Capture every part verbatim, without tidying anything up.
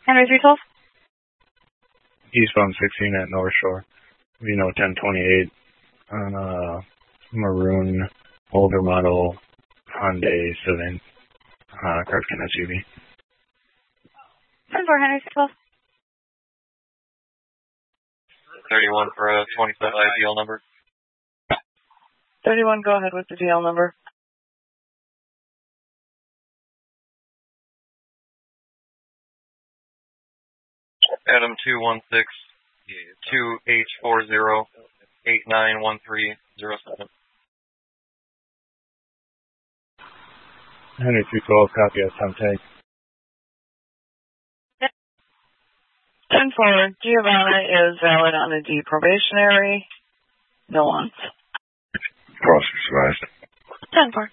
Henry three twelve. Eastbound sixteen at North Shore. Vino ten twenty-eight on a maroon older model Hyundai Civic uh, Craftsman S U V. ten four Henry three twelve. thirty-one for a twenty-five D L number. thirty-one, go ahead with the D L number. Adam two one six two H four zero eight nine one three zero seven. Henry three twelve, copy at ten take. ten four, Giovanna is valid on a D probationary. No wants. Cross supervised. ten four.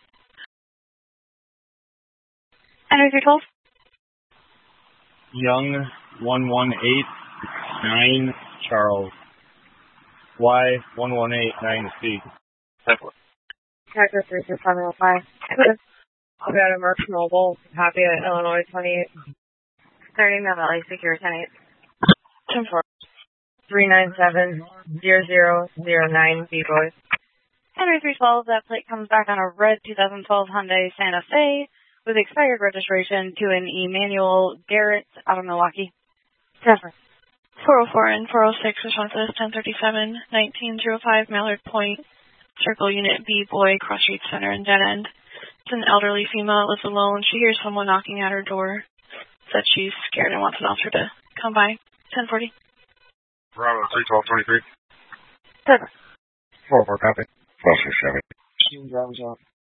Henry three twelve. Young one one eight nine Charles. Y one one eight nine C. ten four. Tractor three six seven oh five. I've got a Merck Mobile, copy at Illinois twenty-eight. thirty Valley Secure ten eight. ten four. three nine seven zero zero zero nine B boys. Henry three twelve, that plate comes back on a red two thousand twelve Hyundai Santa Fe with expired registration to an Emmanuel Garrett out of Milwaukee. ten four. four oh four and four oh six responses, ten thirty-seven, nineteen oh five Mallard Point, Circle Unit B Boy, Cross Street Center and Dead End. It's an elderly female, lives alone. She hears someone knocking at her door. Said she's scared and wants an officer to come by. ten forty. Bravo three twelve twenty-three. Perfect. four four, copy. Cross Chevy. Drivers out.